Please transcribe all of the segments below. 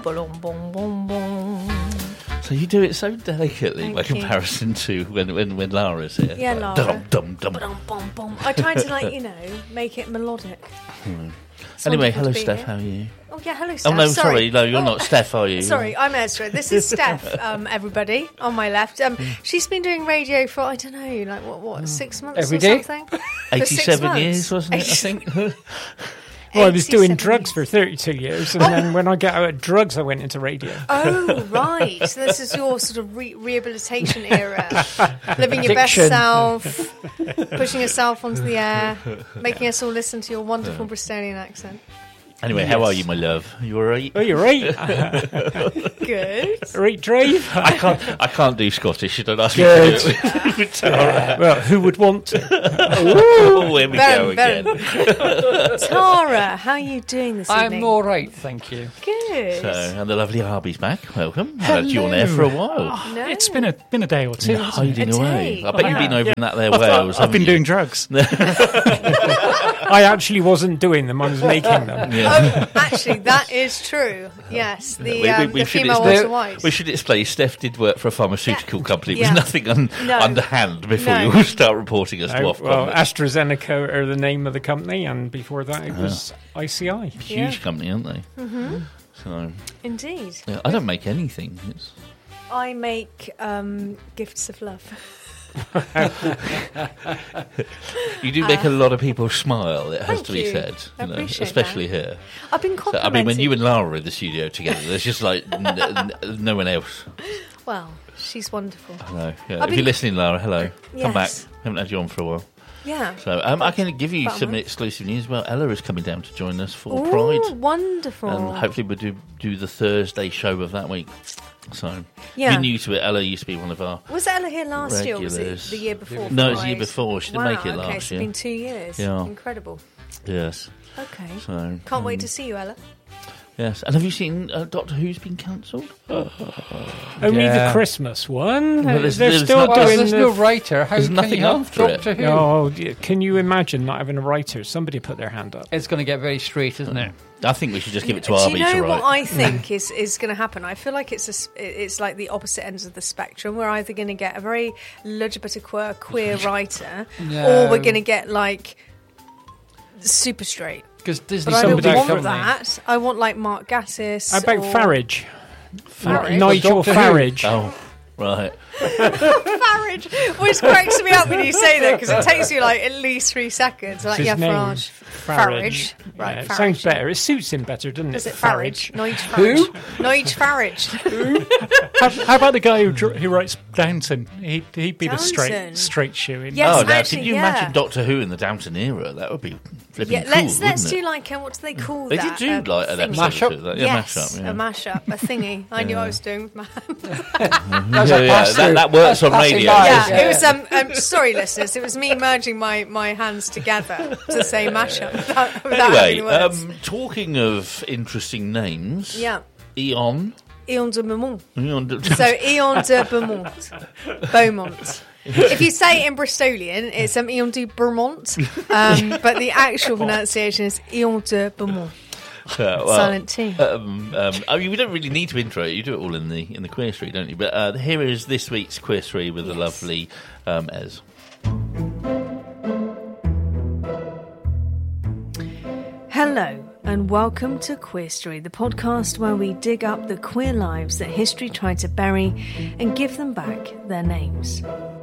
Boom, boom, boom, boom. So you do it so delicately by Thank you. comparison to when Lara's here. Yeah, Like, Lara. Dum, dum, dum. Boom, boom, boom. I tried to, make it melodic. It's Anyway, wonderful hello, to be Steph. here. How are you? Oh, yeah, hello, Steph. Oh, no, sorry. No, you're not Steph, are you? Sorry, I'm Ezra. This is Steph, everybody, on my left. She's been doing radio for, I don't know, what 6 months Every or day? something? For 87 6 months. years, wasn't it, I think? Well, I was doing 87 drugs for years. 32 years, and then when I got out of drugs, I went into radio. Oh, right. So this is your sort of rehabilitation era. Living your best Addiction. self, pushing yourself onto the air, making us all listen to your wonderful Bristolian accent. Anyway, how are you, my love? You all right? Oh, you're right. Good. Right, Dave? I can't do Scottish. You don't ask me Good. to do it with Tara. Well, who would want to? Oh, here we go Very, again. Tara, how are you doing this evening? I'm all right, thank you. Good. So, and the lovely Harvey's back. Welcome. Had you on air for a while. No. It's been a day or two. You're hasn't it? hiding A away. day. I bet you've been over in that there Wales. I've been haven't doing you? drugs. I actually wasn't doing them, I was making them. Yeah. Oh, actually, that is true. Yes, the We should female explain- Walter White. We should explain. Steph did work for a pharmaceutical company. It was Yeah. nothing No. underhand before No. you start reporting us to Well, Ofcom. AstraZeneca are the name of the company, and before that it was ICI. Huge Yeah. company, aren't they? Mm-hmm. So Indeed. yeah, I don't make anything. It's, I make gifts of love. you do make a lot of people smile. It has Thank to be you. said, I appreciate especially here. I've been So, I complimented. mean, when you and Lara are in the studio together, there's just like no one else. Well, she's wonderful. I know. Yeah. I've If you're been- listening, Lara, hello. Come back. Yes. Haven't had you on for a while. Yeah. So I can give you About a some month. exclusive news. Well, Ella is coming down to join us for Ooh, Pride. wonderful. And hopefully we'll do the Thursday show of that week. So, Yeah. you're new to it. Ella used to be one of our... Was Ella here last year, or was it Regulars. the year before? No, it was the Pride? year before. She didn't Wow, make it okay, last so it's year. been 2 years. Yeah. Incredible. Yes. Okay. So, Can't wait to see you, Ella. yes. And have you seen Doctor Who's been cancelled? Only Yeah. the Christmas one. Well, there's They're still not- Well, doing there's the... no writer. How There's can nothing you have after it. Doctor Who? Oh, can you imagine not having a writer? Somebody put their hand up. It's going to get very straight, isn't it? I think we should just give it to Do Arby you know to what write. I think is going to happen? I feel like it's like the opposite ends of the spectrum. We're either going to get a very LGBTQ queer writer, No. or we're going to get like super straight. Because Disney But I don't Somebody want from- that. I want like Mark Gatiss. How about or Farage? Farage? Nigel Doctor Who. Farage. Oh, right. Farage, which cracks me up when you say that because it takes you like at least 3 seconds. Like, His yeah, name. Farage. Farage. Right, Yeah, it Farage. sounds better. It suits him better, doesn't Is it? it Farage? Nige Farage. Nige Farage. How about the guy who writes Downton? He'd be the Downton. straight shoe in. Yes, Oh, now, actually, can you yeah. imagine Doctor Who in the Downton era? That would be flipping Yeah, cool, let's wouldn't do it? like what do they call They that? did do like an thingy. episode Mashup? of that. Yeah, Yes, mashup. Yeah. a mashup, a thingy. I knew I was doing with my hand. That's Yeah, a yeah, pass-through. that works on Passing radio. by. Yeah, Yeah. it was. Sorry, listeners. It was me merging my hands together to say mashup without Anyway, having words. talking of interesting names, Yeah, Eon. Eon de Beaumont. Eon de- So Eon de Beaumont. Beaumont. If you say it in Bristolian, it's Eon de Beaumont, but the actual pronunciation is Eon de Beaumont. well, Silent T. I mean, we don't really need to intro it. You do it all in the Queer Street, don't you? But here is this week's Queer Street with the lovely Ez. Hello, and welcome to Queerstory, the podcast where we dig up the queer lives that history tried to bury and give them back their names.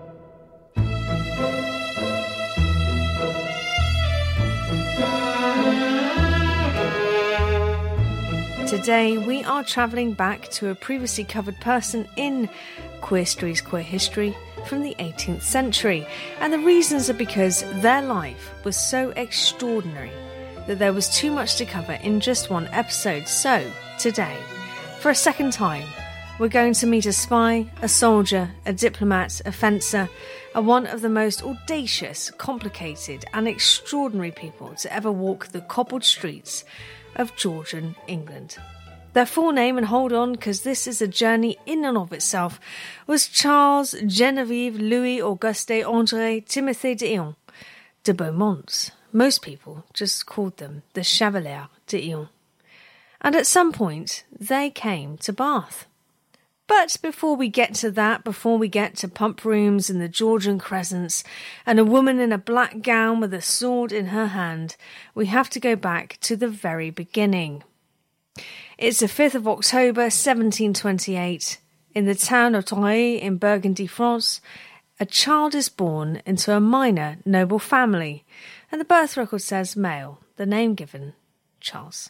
Today, we are travelling back to a previously covered person in Queerstory's queer history from the 18th century, and the reasons are because their life was so extraordinary that there was too much to cover in just one episode. So, today, for a second time, we're going to meet a spy, a soldier, a diplomat, a fencer, and one of the most audacious, complicated, and extraordinary people to ever walk the cobbled streets of Georgian England. Their full name, and hold on because this is a journey in and of itself, was Charles Genevieve Louis Auguste André Timothée d'Eon de Beaumont. Most people just called them the Chevalier d'Eon. and at some point they came to Bath. But before we get to that, before we get to pump rooms and the Georgian crescents and a woman in a black gown with a sword in her hand, we have to go back to the very beginning. It's the 5th of October 1728. In the town of Torreilles in Burgundy, France, a child is born into a minor noble family, and the birth record says male, the name given, Charles.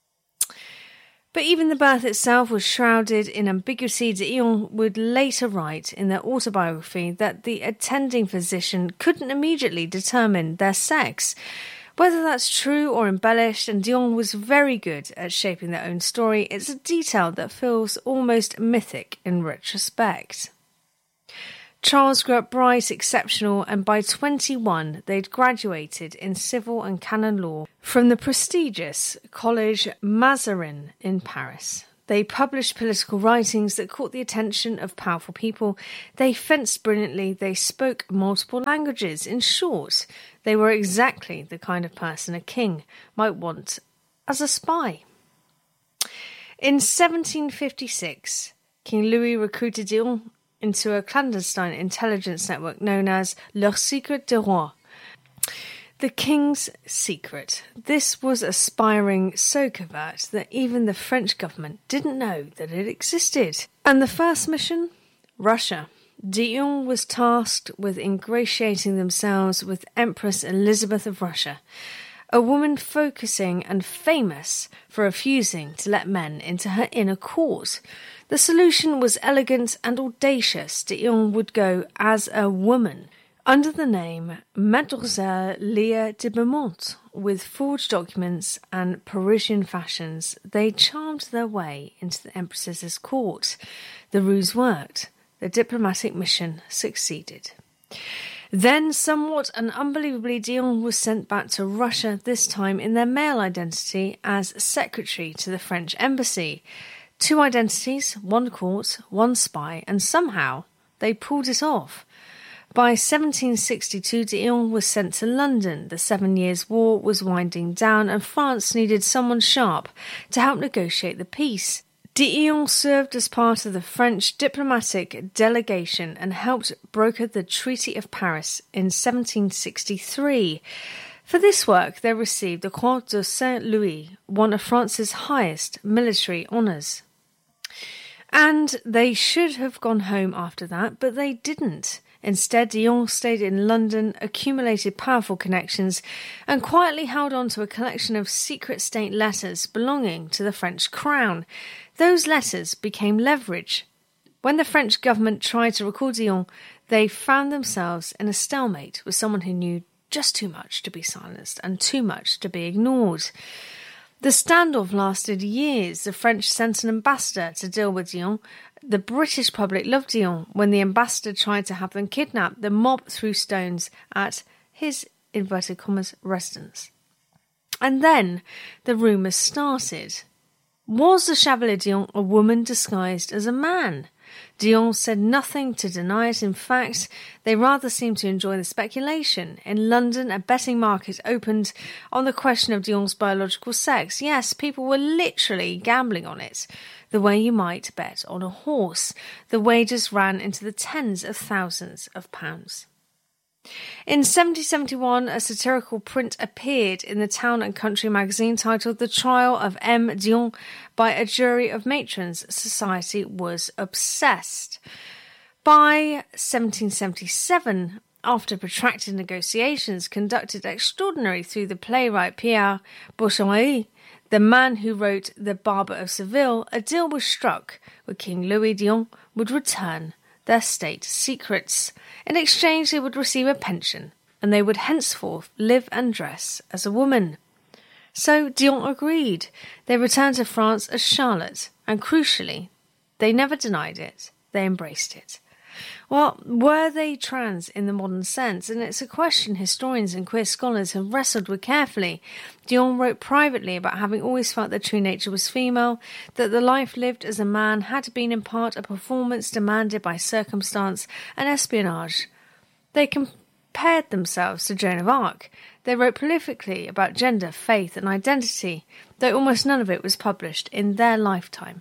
But even the birth itself was shrouded in ambiguity. D'Eon would later write in their autobiography that the attending physician couldn't immediately determine their sex. Whether that's true or embellished, and D'Eon was very good at shaping their own story, it's a detail that feels almost mythic in retrospect. Charles grew up bright, exceptional, and by 21 they'd graduated in civil and canon law from the prestigious Collège Mazarin in Paris. They published political writings that caught the attention of powerful people. They fenced brilliantly. They spoke multiple languages. In short, they were exactly the kind of person a king might want as a spy. In 1756, King Louis recruited D'Eon into a clandestine intelligence network known as Le Secret du Roi. The King's Secret. This was aspiring so covert that even the French government didn't know that it existed. And the first mission? Russia. D'Eon was tasked with ingratiating themselves with Empress Elizabeth of Russia, a woman focusing and famous for refusing to let men into her inner court. The solution was elegant and audacious. D'Eon would go as a woman, under the name Mademoiselle Leah de Beaumont. With forged documents and Parisian fashions, they charmed their way into the Empress's court. The ruse worked. The diplomatic mission succeeded. Then, somewhat and unbelievably, D'Eon was sent back to Russia, this time in their male identity as secretary to the French embassy. 2 identities, 1 court, 1 spy, and somehow they pulled it off. By 1762, D'Eon was sent to London. The 7 Years' War was winding down, and France needed someone sharp to help negotiate the peace. D'Eon served as part of the French diplomatic delegation and helped broker the Treaty of Paris in 1763. For this work, they received the Croix de Saint-Louis, one of France's highest military honours. And they should have gone home after that, but they didn't. Instead, D'Eon stayed in London, accumulated powerful connections, and quietly held on to a collection of secret state letters belonging to the French crown. Those letters became leverage. When the French government tried to recall D'Eon, they found themselves in a stalemate with someone who knew just too much to be silenced and too much to be ignored. The standoff lasted years. The French sent an ambassador to deal with D'Eon. The British public loved D'Eon. When the ambassador tried to have them kidnapped, the mob threw stones at his, inverted commas, residence. And then the rumours started. Was the Chevalier D'Eon a woman disguised as a man? D'Eon said nothing to deny it. In fact, they rather seemed to enjoy the speculation. In London, a betting market opened on the question of D'Eon's biological sex. Yes, people were literally gambling on it, the way you might bet on a horse. The wagers ran into the tens of thousands of pounds. In 1771, a satirical print appeared in the Town and Country magazine titled The Trial of M. D'Eon by a jury of matrons. Society was obsessed. By 1777, after protracted negotiations conducted extraordinary through the playwright Pierre Bourgeois, the man who wrote The Barber of Seville, a deal was struck where King Louis D'Eon would return their state secrets. In exchange, they would receive a pension, and they would henceforth live and dress as a woman. So D'Eon agreed. They returned to France as Charlotte, and crucially, they never denied it. They embraced it. Well, were they trans in the modern sense? And it's a question historians and queer scholars have wrestled with carefully. D'Eon wrote privately about having always felt their true nature was female, that the life lived as a man had been in part a performance demanded by circumstance and espionage. They compared themselves to Joan of Arc. They wrote prolifically about gender, faith and identity, though almost none of it was published in their lifetime.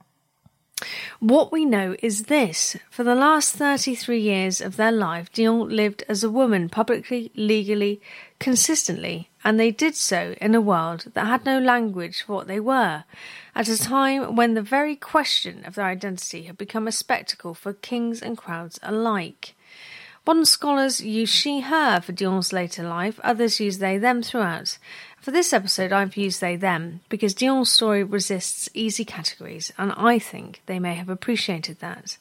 What we know is this: for the last 33 years of their life, Dion lived as a woman, publicly, legally, consistently, and they did so in a world that had no language for what they were, at a time when the very question of their identity had become a spectacle for kings and crowds alike. Modern scholars use she, her for Dion's later life, others use they, them throughout. For this episode, I've used they, them, because Dion's story resists easy categories, and I think they may have appreciated that.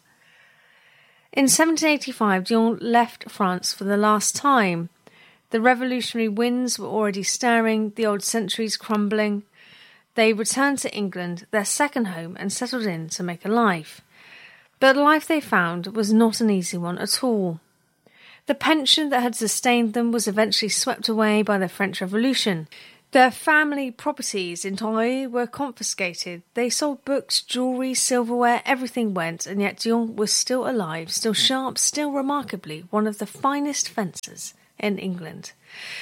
In 1785, Dion left France for the last time. The revolutionary winds were already stirring, the old centuries crumbling. They returned to England, their second home, and settled in to make a life. But the life they found was not an easy one at all. The pension that had sustained them was eventually swept away by the French Revolution. Their family properties in Torre were confiscated. They sold books, jewellery, silverware, everything went, and yet Dion was still alive, still sharp, still remarkably one of the finest fencers in England.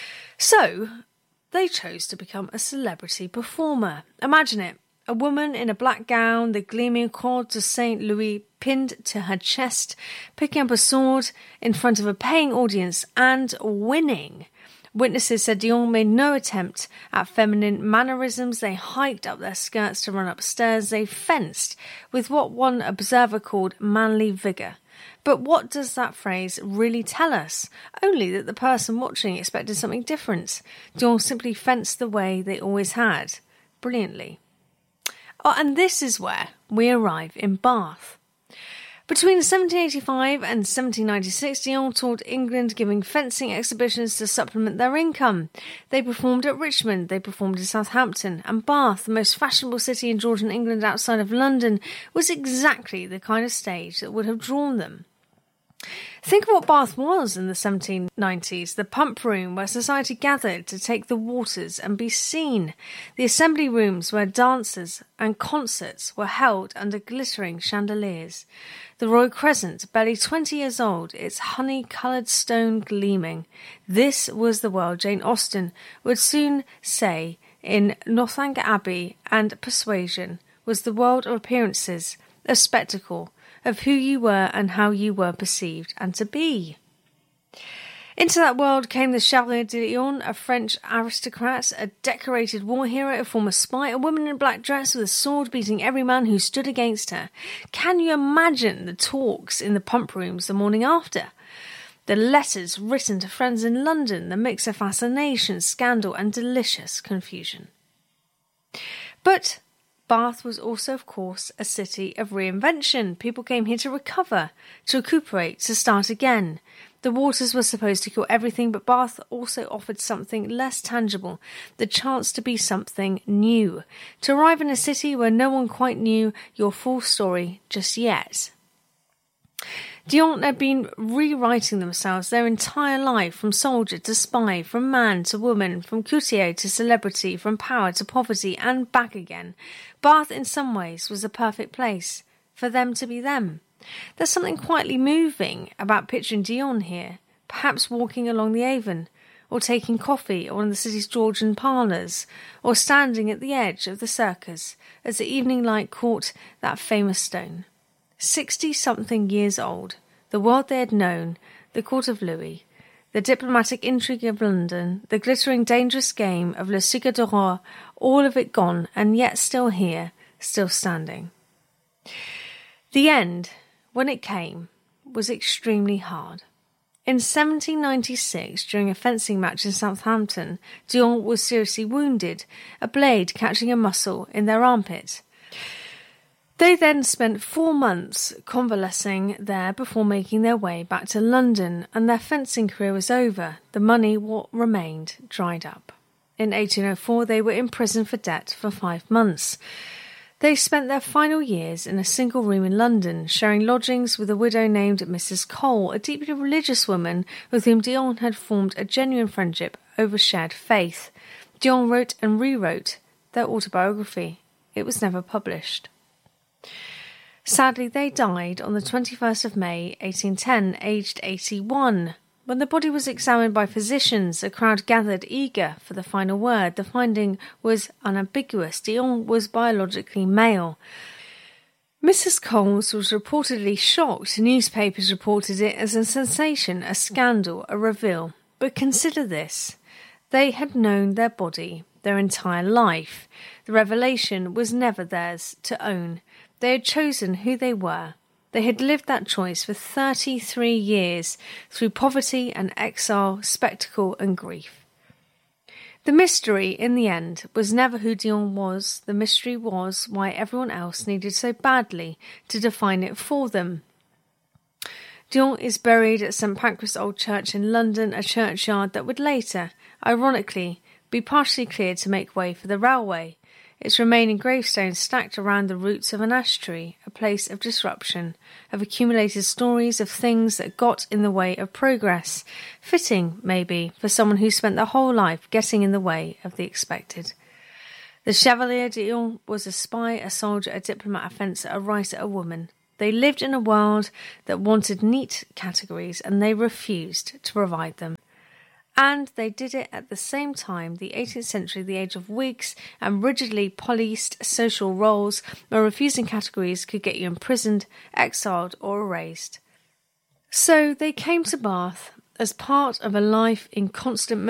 So, they chose to become a celebrity performer. Imagine it. A woman in a black gown, the gleaming Croix de Saint Louis pinned to her chest, picking up a sword in front of a paying audience and winning. Witnesses said Dion made no attempt at feminine mannerisms. They hiked up their skirts to run upstairs. They fenced with what one observer called manly vigour. But what does that phrase really tell us? Only that the person watching expected something different. Dion simply fenced the way they always had, brilliantly. Oh, and this is where we arrive in Bath. Between 1785 and 1796, Dion toured England, giving fencing exhibitions to supplement their income. They performed at Richmond, they performed in Southampton, and Bath, the most fashionable city in Georgian England outside of London, was exactly the kind of stage that would have drawn them. Think of what Bath was in the 1790s, the pump room where society gathered to take the waters and be seen, the assembly rooms where dances and concerts were held under glittering chandeliers, the Royal Crescent, barely 20 years old, its honey-coloured stone gleaming. This was the world Jane Austen would soon say in Northanger Abbey, and Persuasion was the world of appearances, of spectacle, of who you were and how you were perceived and to be. Into that world came the Chevalier de Lyon, a French aristocrat, a decorated war hero, a former spy, a woman in a black dress with a sword beating every man who stood against her. Can you imagine the talks in the pump rooms the morning after? The letters written to friends in London, the mix of fascination, scandal and delicious confusion. But Bath was also, of course, a city of reinvention. People came here to recover, to recuperate, to start again. The waters were supposed to cure everything, but Bath also offered something less tangible, the chance to be something new, to arrive in a city where no one quite knew your full story just yet. Dion had been rewriting themselves their entire life, from soldier to spy, from man to woman, from courtier to celebrity, from power to poverty, and back again. Bath, in some ways, was a perfect place for them to be them. There's something quietly moving about picturing Dion here, perhaps walking along the Avon, or taking coffee at one of the city's Georgian parlours, or standing at the edge of the circus as the evening light caught that famous stone. 60-something years old, the world they had known, the court of Louis, the diplomatic intrigue of London, the glittering dangerous game of Le Siga de Roi, all of it gone, and yet still here, still standing. The end, when it came, was extremely hard. In 1796, during a fencing match in Southampton, Dion was seriously wounded, a blade catching a muscle in their armpit. They then spent 4 months convalescing there before making their way back to London, and their fencing career was over. The money, what remained, dried up. In 1804, they were in prison for debt for 5 months. They spent their final years in a single room in London, sharing lodgings with a widow named Mrs. Cole, a deeply religious woman with whom Dion had formed a genuine friendship over shared faith. Dion wrote and rewrote their autobiography. It was never published. Sadly, they died on the 21st of May, 1810, aged 81. When the body was examined by physicians, a crowd gathered eager for the final word. The finding was unambiguous. Dion was biologically male. Mrs. Coles was reportedly shocked. Newspapers reported it as a sensation, a scandal, a reveal. But consider this. They had known their body their entire life. The revelation was never theirs to own. They had chosen who they were. They had lived that choice for 33 years through poverty and exile, spectacle and grief. The mystery, in the end, was never who Dion was. The mystery was why everyone else needed so badly to define it for them. Dion is buried at St Pancras Old Church in London, a churchyard that would later, ironically, be partially cleared to make way for the railway. Its remaining gravestones stacked around the roots of an ash tree, a place of disruption, of accumulated stories of things that got in the way of progress, fitting, maybe, for someone who spent their whole life getting in the way of the expected. The Chevalier Dion was a spy, a soldier, a diplomat, a fencer, a writer, a woman. They lived in a world that wanted neat categories, and they refused to provide them. And they did it at the same time, the 18th century, the age of wigs and rigidly policed social roles, where refusing categories could get you imprisoned, exiled or erased. So they came to Bath as part of a life in constant